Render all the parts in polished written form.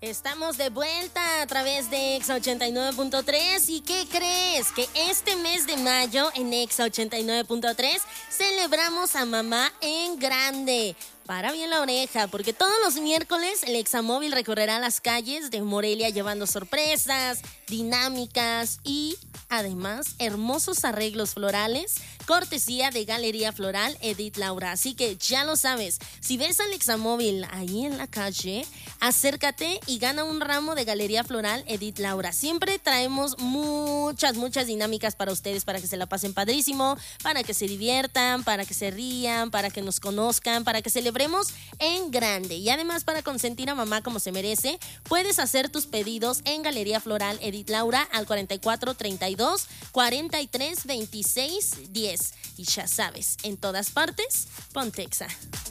Estamos de vuelta a través de Exa 89.3. ¿Y qué crees? Que este mes de mayo en Exa 89.3 celebramos a mamá en grande. Para bien la oreja, porque todos los miércoles el Examóvil recorrerá las calles de Morelia llevando sorpresas, dinámicas y además hermosos arreglos florales, cortesía de Galería Floral Edith Laura. Así que ya lo sabes, si ves al Examóvil ahí en la calle, acércate y gana un ramo de Galería Floral Edith Laura. Siempre traemos muchas dinámicas para ustedes, para que se la pasen padrísimo, para que se diviertan, para que se rían, para que nos conozcan, para que celebremos en grande. Y además, para consentir a mamá como se merece, puedes hacer tus pedidos en Galería Floral Edith Laura al 44 32 43 26 10. Y ya sabes, en todas partes, ponte Exa.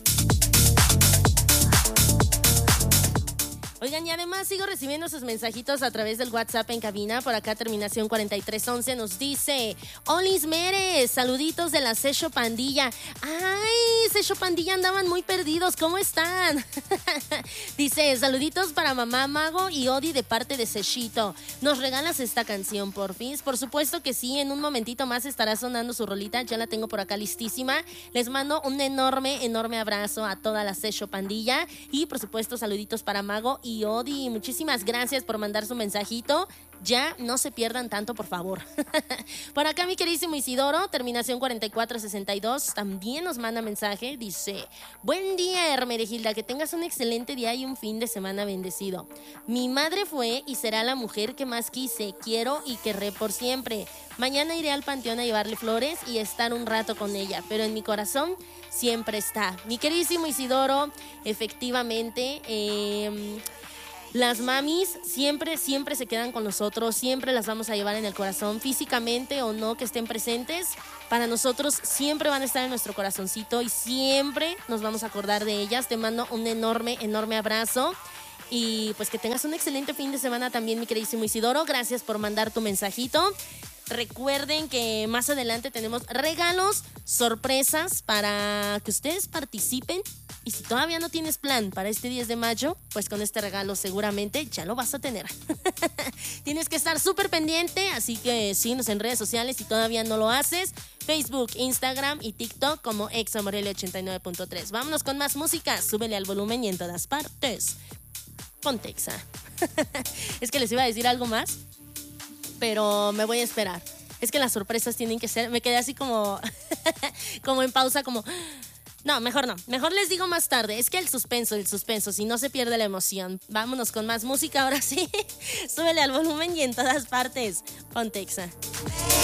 Oigan, y además sigo recibiendo sus mensajitos a través del WhatsApp en cabina. Por acá, terminación 4311 nos dice: Olis Meres, saluditos de la Sesho Pandilla. Ay, Sesho Pandilla, andaban muy perdidos, ¿cómo están? Dice: saluditos para mamá, Mago y Odi de parte de Seshito. ¿Nos regalas esta canción, porfis? Por supuesto que sí, en un momentito más estará sonando su rolita, ya la tengo por acá listísima. Les mando un enorme abrazo a toda la Sesho Pandilla y por supuesto saluditos para Mago y Odi. Muchísimas gracias por mandar su mensajito. Ya no se pierdan tanto, por favor. Por acá mi queridísimo Isidoro, terminación 4462, también nos manda mensaje. Dice: buen día, Hermerigilda, que tengas un excelente día y un fin de semana bendecido. Mi madre fue y será la mujer que más quise, quiero y querré por siempre. Mañana iré al panteón a llevarle flores y estar un rato con ella, pero en mi corazón siempre está. Mi queridísimo Isidoro, efectivamente, las mamis siempre se quedan con nosotros, siempre las vamos a llevar en el corazón, físicamente o no que estén presentes. Para nosotros siempre van a estar en nuestro corazoncito y siempre nos vamos a acordar de ellas. Te mando un enorme abrazo. Y pues que tengas un excelente fin de semana también, mi queridísimo Isidoro. Gracias por mandar tu mensajito. Recuerden que más adelante tenemos regalos, sorpresas para que ustedes participen. Y si todavía no tienes plan para este 10 de mayo, pues con este regalo seguramente ya lo vas a tener. Tienes que estar súper pendiente, así que síguenos en redes sociales si todavía no lo haces. Facebook, Instagram y TikTok como Exa Morelia 89.3. Vámonos con más música, súbele al volumen y en todas partes. Ponte Exa. Es que les iba a decir algo más, pero me voy a esperar. Es que las sorpresas tienen que ser... Me quedé así como... como en pausa, como... No, mejor no. Mejor les digo más tarde. Es que el suspenso, si no se pierde la emoción. Vámonos con más música ahora sí. Súbele al volumen y en todas partes. Ponte Exa.